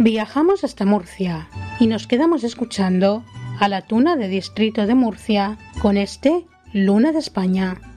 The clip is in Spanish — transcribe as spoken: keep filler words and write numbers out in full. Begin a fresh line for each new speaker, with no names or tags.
Viajamos hasta Murcia y nos quedamos escuchando a la tuna de Distrito de Murcia con este Luna de España.